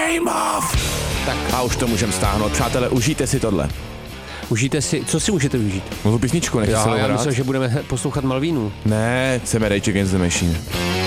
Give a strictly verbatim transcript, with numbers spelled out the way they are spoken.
Game Off! Tak. A už to můžeme stáhnout. Přátelé, užijte si tohle. Užijte si, co si můžete užít? No tu písničku, nechci se Já, já hrát. myslím, že budeme poslouchat Malvínu. Ne, chceme Rage Against the Machine.